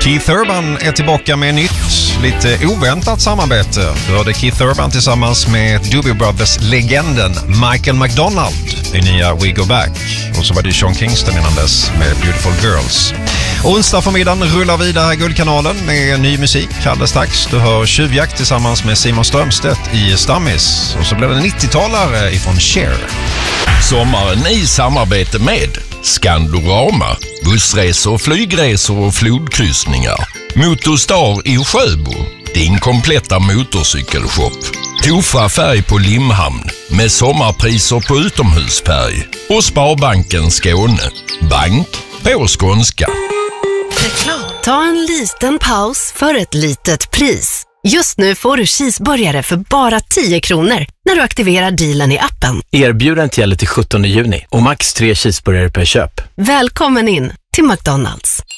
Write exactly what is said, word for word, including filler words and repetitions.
Keith Urban är tillbaka med nytt, lite oväntat samarbete. Du hörde Keith Urban tillsammans med Doobie Brothers-legenden Michael McDonald i nya We Go Back. Och så var det Sean Kingston innan dess med Beautiful Girls. Onsdag förmiddagen rullar vidare här i Guldkanalen med ny musik alldeles strax. Du hör Tjuvjakt tillsammans med Simon Strömstedt i Stammis. Och så blir det nittiotalare ifrån Cher. Sommaren i samarbete med Skandorama, bussresor, flygresor och flodkryssningar. Motorstar i Sjöbo, din kompletta motorcykelshop. Tofa färg på Limhamn med sommarpriser på utomhusfärg. Och Sparbanken Skåne, bank på skånska. Ta en liten paus för ett litet pris. Just nu får du cheeseburgare för bara tio kronor när du aktiverar dealen i appen. Erbjudandet gäller till sjuttonde juni och max tre cheeseburgare per köp. Välkommen in till McDonald's.